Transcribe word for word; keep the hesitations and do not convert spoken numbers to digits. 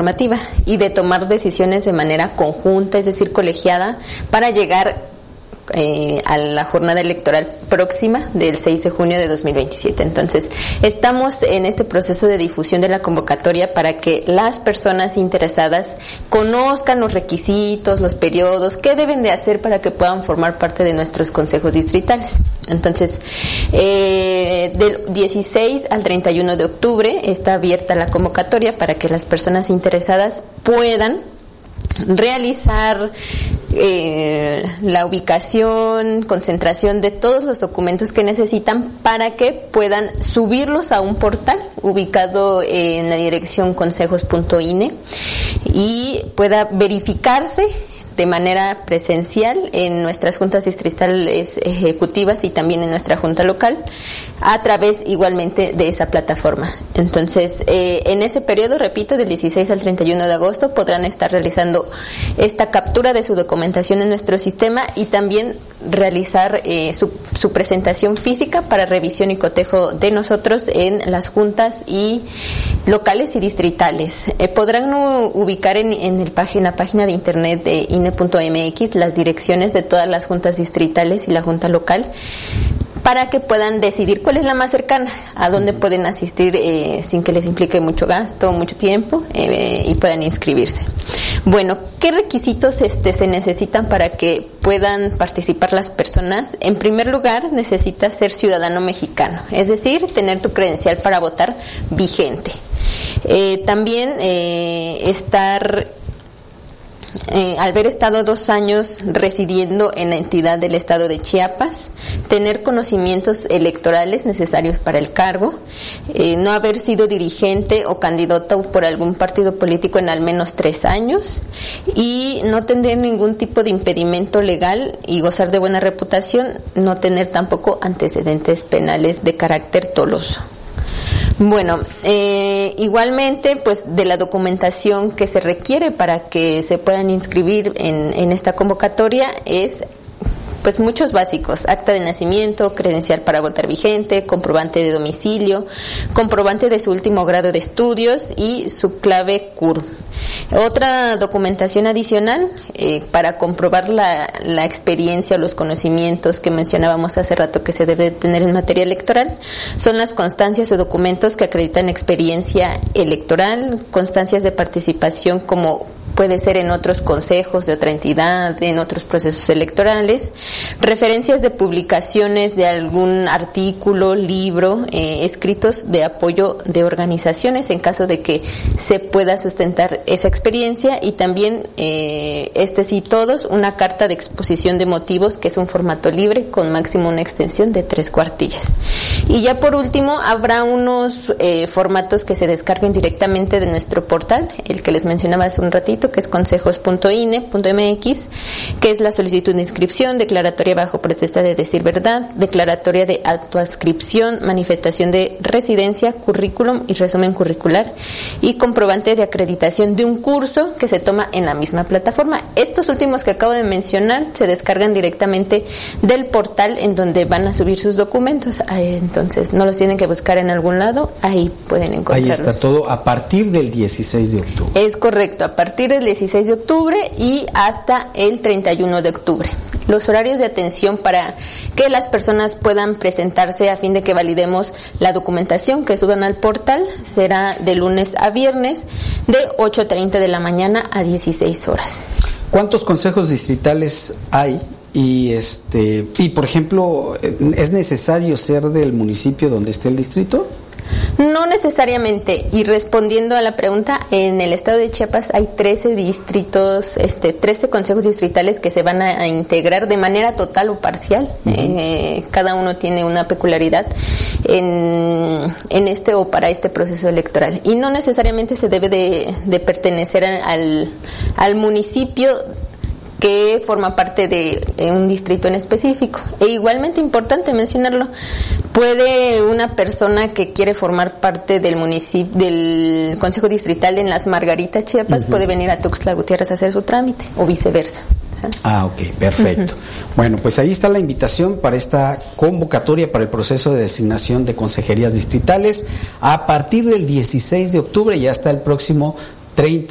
normativa y de tomar decisiones de manera conjunta, es decir, colegiada, para llegar Eh, a la jornada electoral próxima del seis de junio de dos mil veintisiete. Entonces, estamos en este proceso de difusión de la convocatoria para que las personas interesadas conozcan los requisitos, los periodos, qué deben de hacer para que puedan formar parte de nuestros consejos distritales. Entonces, eh, del dieciséis al treinta y uno de octubre está abierta la convocatoria para que las personas interesadas puedan realizar eh, la ubicación, concentración de todos los documentos que necesitan para que puedan subirlos a un portal ubicado en la dirección consejos punto i n e y pueda verificarse de manera presencial en nuestras juntas distritales ejecutivas y también en nuestra junta local a través igualmente de esa plataforma. Entonces, eh, en ese periodo, repito, del dieciséis al treinta y uno de agosto podrán estar realizando esta captura de su documentación en nuestro sistema y también realizar eh, su, su presentación física para revisión y cotejo de nosotros en las juntas y locales y distritales. Eh, podrán uh, ubicar en, en el página, la página de internet de i n e punto m x las direcciones de todas las juntas distritales y la junta local para que puedan decidir cuál es la más cercana, a dónde pueden asistir eh, sin que les implique mucho gasto, mucho tiempo eh, y puedan inscribirse. Bueno, ¿qué requisitos este, se necesitan para que puedan participar las personas? En primer lugar, necesitas ser ciudadano mexicano, es decir, tener tu credencial para votar vigente. Eh, también eh, estar... Eh, al haber estado dos años residiendo en la entidad del estado de Chiapas, tener conocimientos electorales necesarios para el cargo, eh, no haber sido dirigente o candidato por algún partido político en al menos tres años y no tener ningún tipo de impedimento legal y gozar de buena reputación, no tener tampoco antecedentes penales de carácter doloso. Bueno, eh, igualmente, pues de la documentación que se requiere para que se puedan inscribir en, en esta convocatoria es pues muchos básicos: acta de nacimiento, credencial para votar vigente, comprobante de domicilio, comprobante de su último grado de estudios y su clave C U R. Otra documentación adicional eh, para comprobar la, la experiencia o los conocimientos que mencionábamos hace rato que se debe tener en materia electoral son las constancias o documentos que acreditan experiencia electoral, constancias de participación como puede ser en otros consejos de otra entidad, en otros procesos electorales, referencias de publicaciones de algún artículo, libro, eh, escritos de apoyo de organizaciones en caso de que se pueda sustentar esa experiencia y también, eh, este sí todos, una carta de exposición de motivos que es un formato libre con máximo una extensión de tres cuartillas. Y ya por último habrá unos eh, formatos que se descarguen directamente de nuestro portal, el que les mencionaba hace un ratito, que es consejos punto i n e punto m x, que es la solicitud de inscripción, declaratoria bajo protesta de decir verdad, declaratoria de autoadscripción, manifestación de residencia, currículum y resumen curricular y comprobante de acreditación de un curso que se toma en la misma plataforma. Estos últimos que acabo de mencionar se descargan directamente del portal en donde van a subir sus documentos, entonces no los tienen que buscar en algún lado, ahí pueden encontrarlos. Ahí está todo a partir del dieciséis de octubre. Es correcto, a partir del dieciséis de octubre y hasta el treinta y uno de octubre. Los horarios de atención para que las personas puedan presentarse a fin de que validemos la documentación que suban al portal será de lunes a viernes de ocho treinta de la mañana a dieciséis horas. ¿Cuántos consejos distritales hay? Y este y por ejemplo, ¿es necesario ser del municipio donde esté el distrito? No necesariamente, y respondiendo a la pregunta, en el estado de Chiapas hay trece distritos, este, trece consejos distritales que se van a, a integrar de manera total o parcial. Uh-huh. Eh, cada uno tiene una peculiaridad en, en este o para este proceso electoral. Y no necesariamente se debe de, de pertenecer al, al municipio que forma parte de un distrito en específico. E igualmente importante mencionarlo, puede una persona que quiere formar parte del municipio, del Consejo Distrital en Las Margaritas, Chiapas, uh-huh, puede venir a Tuxtla Gutiérrez a hacer su trámite, o viceversa. Ah, ok, perfecto. Uh-huh. Bueno, pues ahí está la invitación para esta convocatoria para el proceso de designación de consejerías distritales a partir del dieciséis de octubre y hasta el próximo treinta